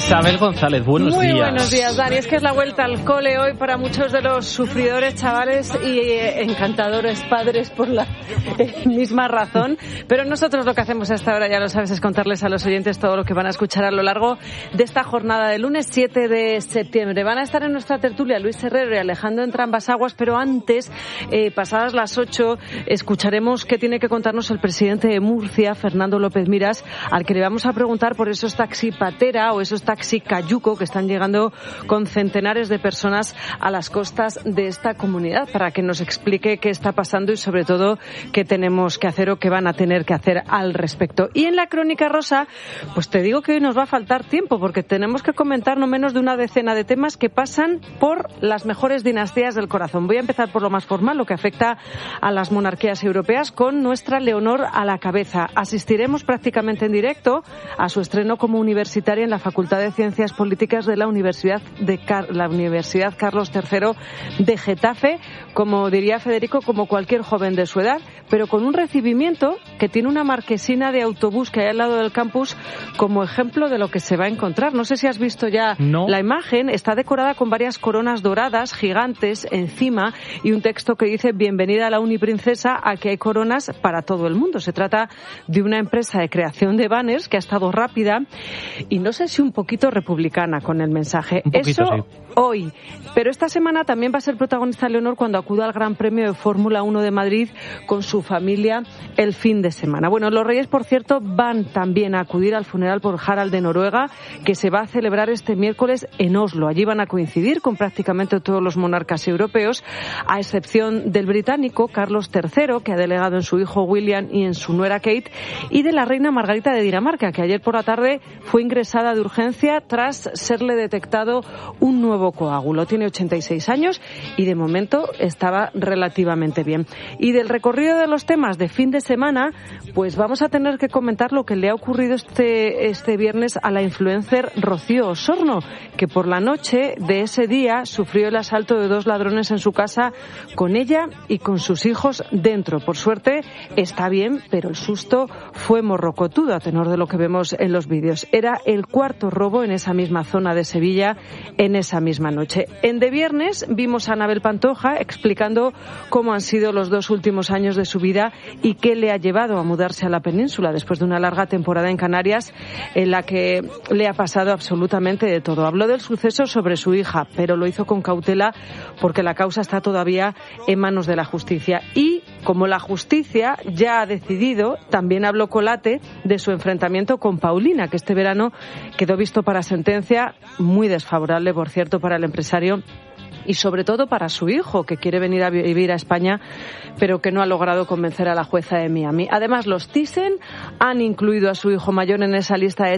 Isabel González, buenos días. Muy buenos días, Dani. Es que es la vuelta al cole hoy para muchos de los sufridores chavales y encantadores padres por la misma razón. Pero nosotros lo que hacemos a esta hora, ya lo sabes, es contarles a los oyentes todo lo que van a escuchar a lo largo de esta jornada de lunes 7 de septiembre. Van a estar en nuestra tertulia Luis Herrero y Alejandro Entrambas-Aguas, pero antes, pasadas las 8, escucharemos qué tiene que contarnos el presidente de Murcia, Fernando López Miras, al que le vamos a preguntar por esos taxi patera o esos taxi cayuco que están llegando con centenares de personas a las costas de esta comunidad, para que nos explique qué está pasando y sobre todo qué tenemos que hacer o qué van a tener que hacer al respecto. Y en la crónica rosa, pues te digo que hoy nos va a faltar tiempo porque tenemos que comentar no menos de una decena de temas que pasan por las mejores dinastías del corazón. Voy a empezar por lo más formal, lo que afecta a las monarquías europeas, con nuestra Leonor a la cabeza. Asistiremos prácticamente en directo a su estreno como universitaria en la Facultad de Ciencias Políticas de la Universidad Carlos III de Getafe, como diría Federico, como cualquier joven de su edad, pero con un recibimiento que tiene una marquesina de autobús que hay al lado del campus como ejemplo de lo que se va a encontrar. No sé si has visto ya la imagen. Está decorada con varias coronas doradas gigantes encima y un texto que dice: bienvenida a la Uniprincesa, aquí hay coronas para todo el mundo. Se trata de una empresa de creación de banners que ha estado rápida y no sé si un poquito republicana con el mensaje. Eso sí. Hoy. Pero esta semana también va a ser protagonista Leonor cuando acuda al Gran Premio de Fórmula 1 de Madrid con su familia el fin de semana. Bueno, los reyes, por cierto, van también a acudir al funeral por Harald de Noruega, que se va a celebrar este miércoles en Oslo. Allí van a coincidir con prácticamente todos los monarcas europeos, a excepción del británico Carlos III, que ha delegado en su hijo William y en su nuera Kate, y de la reina Margarita de Dinamarca, que ayer por la tarde fue ingresada de urgencia tras serle detectado un nuevo coágulo. Tiene 86 años y de momento estaba relativamente bien. Y del recorrido de los temas de fin de semana, pues vamos a tener que comentar lo que le ha ocurrido este viernes a la influencer Rocío Osorno, que por la noche de ese día sufrió el asalto de 2 ladrones en su casa con ella y con sus hijos dentro. Por suerte está bien, pero el susto fue morrocotudo a tenor de lo que vemos en los vídeos. Era el 4º robo en esa misma zona de Sevilla en esa misma noche. En De Viernes vimos a Anabel Pantoja explicando cómo han sido los 2 últimos años de su vida y qué le ha llevado a mudarse a la península después de una larga temporada en Canarias en la que le ha pasado absolutamente de todo. Habló del suceso sobre su hija, pero lo hizo con cautela porque la causa está todavía en manos de la justicia. Y como la justicia ya ha decidido, también habló Colate de su enfrentamiento con Paulina, que este verano quedó visto para sentencia, muy desfavorable, por cierto, para el empresario y sobre todo para su hijo, que quiere venir a vivir a España, pero que no ha logrado convencer a la jueza de Miami. Además, los Thyssen han incluido a su hijo mayor en esa lista de